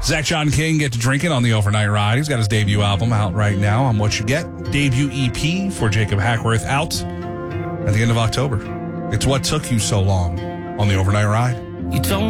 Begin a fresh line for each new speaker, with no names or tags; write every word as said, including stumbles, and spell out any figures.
Zach John King get to drinking on the overnight ride. He's got his debut album out right now on What You Get. Debut E P for Jacob Hackworth out at the end of October. It's What Took You So Long on the overnight ride.
You told